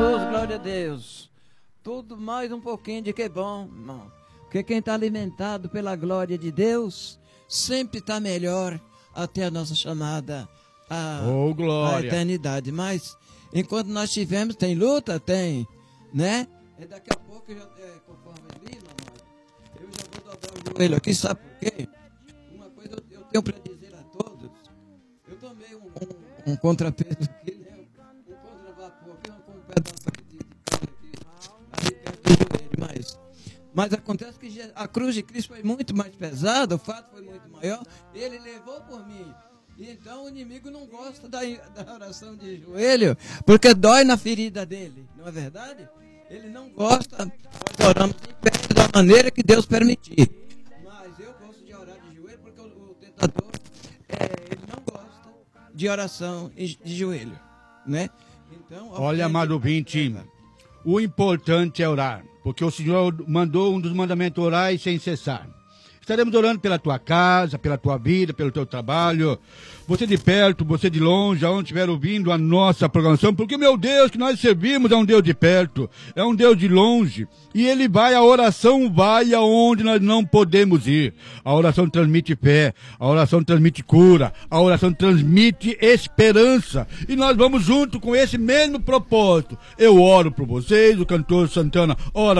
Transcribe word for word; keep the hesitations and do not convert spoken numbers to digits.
Jesus, glória a Deus. Tudo mais um pouquinho de que bom, irmão. Porque quem está alimentado pela glória de Deus sempre está melhor até a nossa chamada à, oh, glória. à eternidade. Mas enquanto nós tivemos, tem luta? Tem, né? E daqui a pouco, eu já, é, conforme ali, mamãe, eu já vou dobrar o joelho aqui, sabe por quê? Uma coisa eu, eu tenho para dizer a todos. Eu tomei um, um, um contrapeso aqui, né? Um contravapor aqui, um pedaço aqui de, de carne aqui, ali perto do joelho, mas... Mas acontece que a cruz de Cristo foi muito mais pesada, o fato foi muito maior, ele levou por mim. Então o inimigo não gosta da, da oração de joelho, porque dói na ferida dele, não é verdade? Ele não gosta, nós oramos em pé da maneira que Deus permitir. Mas eu gosto de orar de joelho porque o, o tentador, é, ele não gosta de oração de joelho, né? Então, olha, amado ouvinte, o importante é orar, porque o Senhor mandou um dos mandamentos orar e sem cessar. Estaremos orando pela tua casa, pela tua vida, pelo teu trabalho. Você de perto, você de longe, aonde estiver ouvindo a nossa programação, porque, meu Deus, que nós servimos é um Deus de perto, é um Deus de longe. E Ele vai, a oração vai aonde nós não podemos ir. A oração transmite fé, a oração transmite cura, a oração transmite esperança. E nós vamos junto com esse mesmo propósito. Eu oro por vocês, o cantor Santana ora